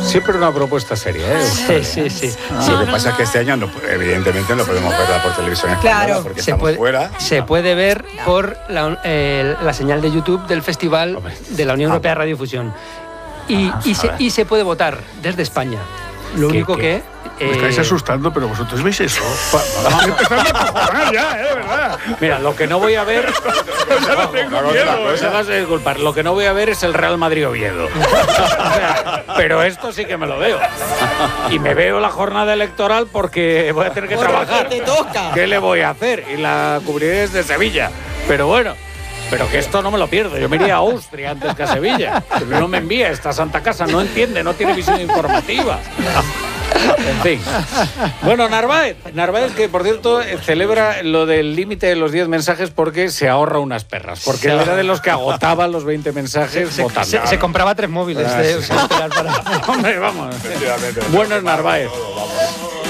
Siempre una propuesta seria, ¿eh? Sí. Lo que pasa es que este año, evidentemente, no podemos verla por televisión española porque estamos fuera. Se puede ver por la señal de YouTube del Festival de la Unión Europea de Radiofusión. Y se puede votar desde España. Lo único que... Me estáis asustando, pero vosotros veis eso. Vamos a empezar a cojonar ya, de verdad. Mira, lo que no voy a ver... disculpar, lo que no voy a ver es el Real Madrid-Oviedo. O sea, pero esto sí que me lo veo. Y me veo la jornada electoral porque voy a tener que trabajar. Te toca. ¿Qué le voy a hacer? Y la cubriré desde Sevilla. Pero bueno... Pero que esto no me lo pierdo. Yo me iría a Austria antes que a Sevilla. Pero no me envía esta santa casa. No entiende, no tiene visión informativa. En fin. Bueno, Narváez, que por cierto celebra lo del límite de los 10 mensajes porque se ahorra unas perras. Porque él era de los que agotaba los 20 mensajes votando. Se compraba 3 móviles. Hombre, vamos. Bueno, Narváez.